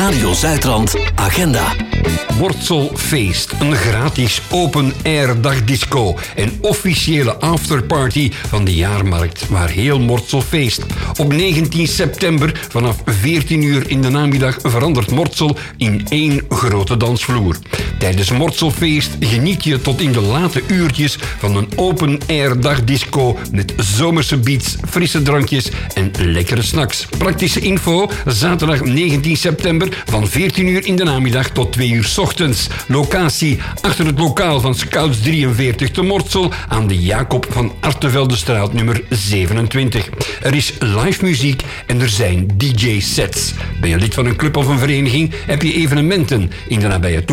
Radio Zuidrand agenda. Mortselfeest, een gratis open-air dagdisco en officiële afterparty van de jaarmarkt waar heel Mortselfeest. Op 19 september vanaf 14 uur in de namiddag verandert Mortsel in één grote dansvloer. Tijdens Mortselfeest geniet je tot in de late uurtjes van een open-air dagdisco met zomerse beats, frisse drankjes en lekkere snacks. Praktische info, zaterdag 19 september van 14 uur in de namiddag tot 2 uur 's ochtends. Locatie achter het lokaal van Scouts 43 te Mortsel aan de Jacob van Arteveldestraat nummer 27. Er is live muziek en er zijn DJ-sets. Ben je lid van een club of een vereniging? Heb je evenementen in de nabije toekomst?